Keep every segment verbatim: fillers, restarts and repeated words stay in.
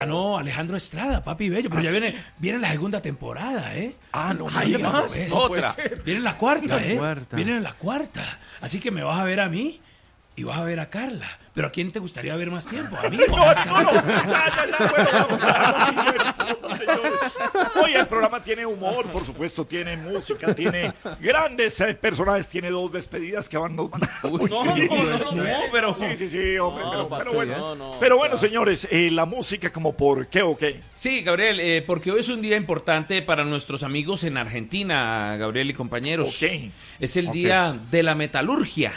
No, Alejandro Estrada, papi bello, pero ¿Ah, ya sí? viene, viene la segunda temporada, ¿eh? Ah, no, Hay no, más, no puede otra. ser. Viene la cuarta, La ¿eh? cuarta. Viene la cuarta. Así que me vas a ver a mí y vas a ver a Carla. Pero ¿a quién te gustaría ver más tiempo? ¿A mí o No, a no, no, ya, ya, ya, bueno, vamos a vamos, señores. Oye, el programa tiene humor, por supuesto, tiene música, tiene grandes eh, personajes, tiene dos despedidas que van, nos van a... Uy, no, no, no, no, pero... Sí, sí, sí, hombre, No, pero, papi, pero bueno, no, no, pero o bueno, sea. señores, eh, la música como por qué o qué. Sí, Gabriel, eh, porque hoy es un día importante para nuestros amigos en Argentina, Gabriel y compañeros. Ok. Es el Ok. día de la metalurgia.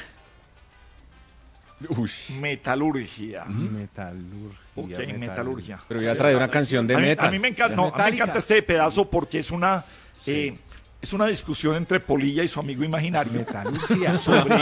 Uy, Metalurgia. metalurgia. Ok, metal- metalurgia. Pero voy a traer una canción de a mí, metal. a mí me encanta, no, a mí me encanta este pedazo porque es una eh, es una discusión entre Polilla y su amigo imaginario. Metalurgia. Sobre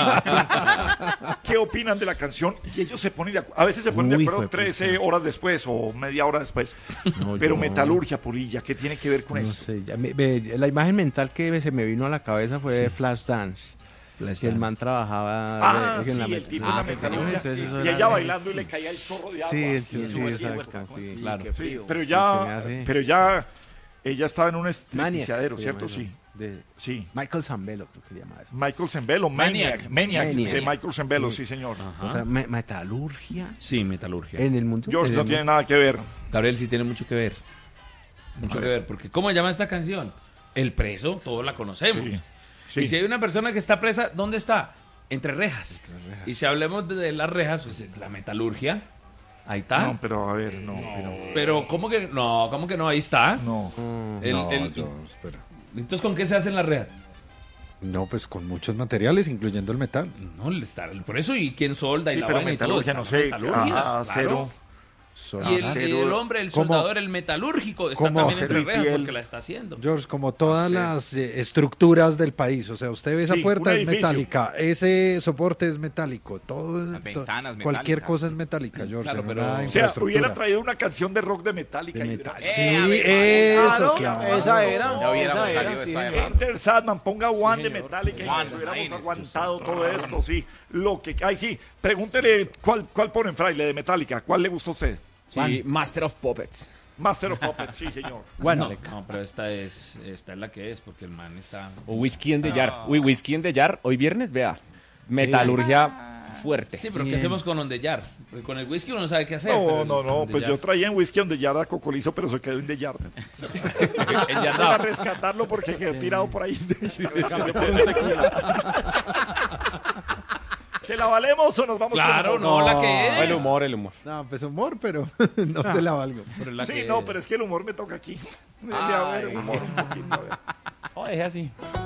qué opinan de la canción y ellos se ponen de acu- a veces se ponen Uy, de hijo acuerdo de trece puta. horas después o media hora después. No, Pero yo- metalurgia, Polilla, ¿qué tiene que ver con No eso? sé, ya me- me- la imagen mental que se me vino a la cabeza fue de Flashdance. Flash Y el Dance. man trabajaba Ah, de- sí, en la el met- tipo Ah, en la sí, metalurgia. entonces eso Y era- ella bailando y le caía el chorro de agua. Sí, así, sí, eso sí, es- exacto, sí, claro. Sí, frío. pero Sí, ya, se me hace- pero ya, ella estaba en un Maniac, estrepiciadero, se ¿cierto? llama Sí, eso. De sí. Michael Zambello, creo que se llama eso. Michael Zembello, Maniac, Maniac, Maniac. de Michael Zembello, sí, señor. O sea, me- metalurgia Sí, metalurgia. en el mundo. George en no el tiene mundo- nada que ver. Gabriel sí tiene mucho que ver. Mucho que ver, porque ¿cómo se llama esta canción? El preso, todos la conocemos. Sí, sí. Y si hay una persona que está presa, ¿dónde está? Entre rejas. Y si hablemos de, de las rejas, pues la metalurgia, ahí está. No, pero a ver, no, pero Pero ¿cómo que no? ¿Cómo que no? Ahí está. no. El- no, el- yo, espera. Entonces, ¿con qué se hacen las rejas? No, pues con muchos materiales, incluyendo el metal. No, el estar, por eso, ¿y quién solda? Y Sí, la pero vaina y todo, metalurgia, está no la sé, metalurgia, ah, claro. acero. Y el, acero. y el hombre, el ¿Cómo? soldador, el metalúrgico, está ¿Cómo? también entre Acero y rejas piel. porque la está haciendo. George, como todas Acero. las eh, estructuras del país, o sea, usted ve esa Sí, un puerta es edificio. metálica, ese soporte es metálico, todo, Las to- ventanas cualquier metálicas. cosa es metálica, George, Claro, en pero- una o sea, O sea, infraestructura. hubiera traído una canción de rock de Metallica. De y metal. hubiera- Sí, Eh, eso, claro, claro. esa era. No, Ya hubiéramos esa salido era, sí, esta señor. Enter Sandman, ponga One de Metallica y One, nos hubiéramos Ines, aguantado todo esto, sí. Lo que, ay, sí, pregúntele cuál, cuál ponen, Fraile, de Metallica, ¿cuál le gustó a usted? Sí, Master of Puppets. Master of Puppets, sí, señor. no, no, pero esta es, esta es la que es, porque el man está... O Whisky en the Jar. Uy, Whisky en the Jar. Hoy viernes, vea. Metalurgia fuerte. Sí, pero ¿qué Bien. hacemos con On the Jar? Porque con el whisky uno no sabe qué hacer. No, pero no, no, On the pues Jar- yo traía en whisky donde ya era cocolizo, pero se quedó en The Yard. El Jar Para no. rescatarlo porque quedó tirado por ahí. ¿Se la valemos o nos vamos Claro, con no, la que es. El humor, el humor. No, pues humor, pero no se la valgo. Pero la Sí, que no, es. pero es que el humor me toca aquí. Debe haber humor un poquito, a ver. Oh, es así.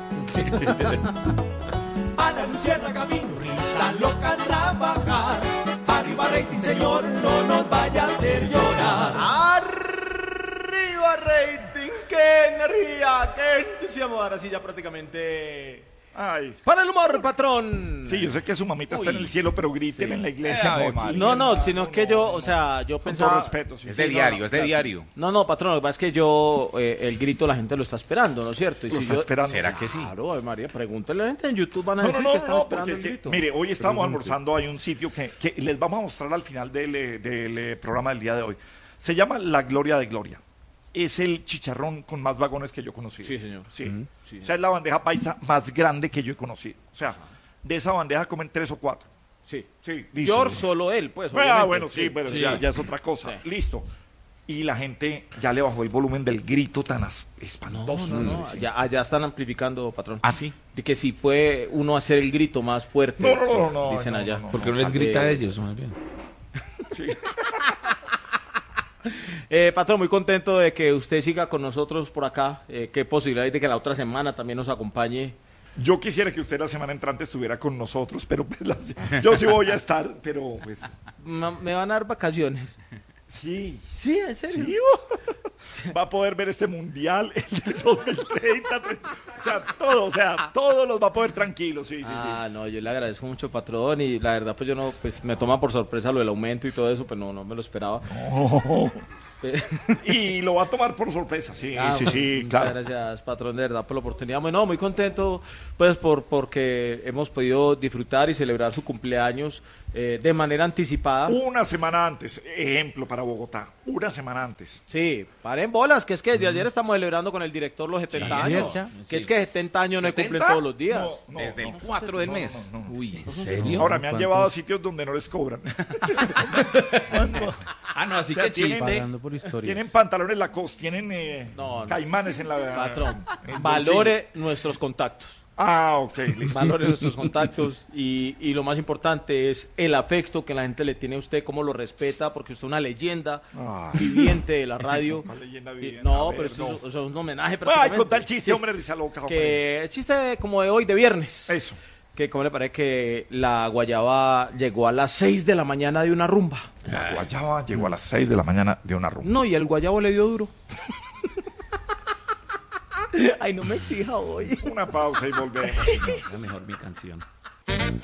A la luciérnaga vino risa loca a trabajar. Arriba rating, señor, no nos vaya a hacer llorar. Arriba rating, qué energía, qué entusiasmo. Ahora sí ya prácticamente... Ay. Para el humor, patrón. Sí, yo sé que su mamita está en el cielo, pero grítele en la Eh, iglesia. Ave no, aquí. María. No, no, sino que yo, o sea, yo Con todo pensaba... respeto. Sí, Es sí, de no, diario, no, es de claro. diario. No, no, patrón, lo que pasa es que yo, eh, el grito la gente lo está esperando, ¿no es cierto? Y Lo si está yo- esperando. ¿Será que sí? Claro, Ave María, pregúntale a la gente en YouTube, van a No, decir no, que no, están no, esperando porque el es que, grito. mire, hoy estamos almorzando, hay un sitio que, que les vamos a mostrar al final del, eh, del eh, programa del día de hoy. Se llama La Gloria de Gloria. Es el chicharrón con más vagones que yo he conocido. Sí, señor. Sí. Ujú. Sí, O sea, es la bandeja paisa más grande que yo he conocido. O sea, de esa bandeja comen tres o cuatro. Sí. Sí, listo. George, solo él, pues, Ah, obviamente. bueno, sí, pero sí. Ya, ya es otra cosa. Sí. Listo. Y la gente ya le bajó el volumen del grito tan as- No, espantoso. no, no, allá, allá están amplificando, patrón. ¿Ah, sí? De que si puede uno hacer el grito más fuerte, No, no, no, no, dicen no, allá. no, no. ¿Por qué no les grita a Eh, ellos, más bien? Eh, patrón, muy contento de que usted siga con nosotros por acá. Eh, qué posibilidad hay de que la otra semana también nos acompañe. Yo quisiera que usted la semana entrante estuviera con nosotros, pero pues la- yo sí voy a estar, pero pues Ma- Me van a dar vacaciones. sí, Sí, en serio. sí, oh. Va a poder ver este mundial el del dos mil treinta, o sea, todo, o sea, todos los va a poder tranquilos, sí, sí, Ah, no, yo le agradezco mucho, patrón, y la verdad, pues yo no, pues me toma por sorpresa lo del aumento y todo eso, pues no, no me lo esperaba. sí. Y lo va a tomar por sorpresa, sí, Ah, sí, sí, muchas claro. gracias, patrón, de verdad, por la oportunidad. Bueno, muy contento, pues, por porque hemos podido disfrutar y celebrar su cumpleaños eh, de manera anticipada. Una semana antes, ejemplo para Bogotá, una semana antes. Sí, paren bolas, que es que desde ayer estamos celebrando con el director los setenta Sí, años. ya. Que es que setenta años no se cumplen ¿setenta? todos los días. No, no, Desde no. el cuatro del No, mes. no, no, no. Uy, ¿en serio? Ahora me han ¿Cuántos? llevado a sitios donde no les cobran. Ah, no, así O sea, que tienen- chiste. Pagando por historias. Tienen pantalones Lacoste, tienen eh, No, no. caimanes en la... Patrón, en el valore nuestros contactos. bolsillo. Ah, ok, listo. Valore nuestros contactos y, y lo más importante es el afecto que la gente le tiene a usted, cómo lo respeta, porque usted es una leyenda Ah. viviente de la radio. ¿Cuál leyenda Y- viviente? no, A ver, pero esto no. es, o sea, un homenaje Ay, prácticamente. con tal chiste, Sí, hombre, risa loca. hombre. que el chiste como de hoy, de viernes. Eso. Que como le parece que la guayaba llegó a las seis de la mañana de una rumba. La guayaba llegó a las seis de la mañana de una rumba. No, y el guayabo le dio duro. Ay, no me exija hoy. Una pausa y volvemos. Era mejor mi canción.